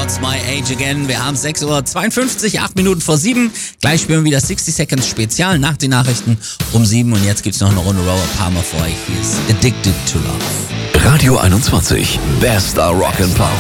What's My Age Again. Wir haben 6:52 Uhr, 8 Minuten vor 7. Gleich spielen wir wieder 60 Seconds Spezial nach den Nachrichten um 7. Und jetzt gibt's noch eine Runde Robert Palmer für euch. Hier ist Addicted to Love. Radio 21, bester Rock'n'Pop.